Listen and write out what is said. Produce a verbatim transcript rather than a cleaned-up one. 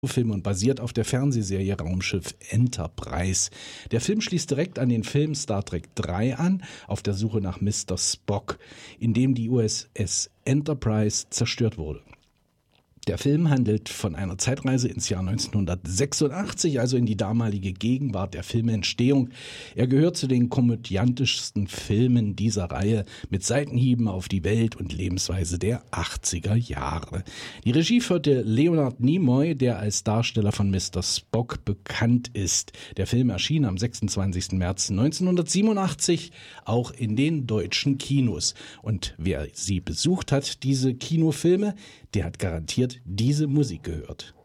Film und basiert auf der Fernsehserie Raumschiff Enterprise. Der Film schließt direkt an den Film Star Trek drei an, auf der Suche nach Mister Spock, in dem die U S S Enterprise zerstört wurde. Der Film handelt von einer Zeitreise ins Jahr neunzehnhundertsechsundachtzig, also in die damalige Gegenwart der Filmentstehung. Er gehört zu den komödiantischsten Filmen dieser Reihe mit Seitenhieben auf die Welt und Lebensweise der achtziger Jahre. Die Regie führte Leonard Nimoy, der als Darsteller von Mister Spock bekannt ist. Der Film erschien am sechsundzwanzigsten März neunzehnhundertsiebenundachtzig, auch in den deutschen Kinos. Und wer sie besucht hat, diese Kinofilme, der hat garantiert diese Musik gehört.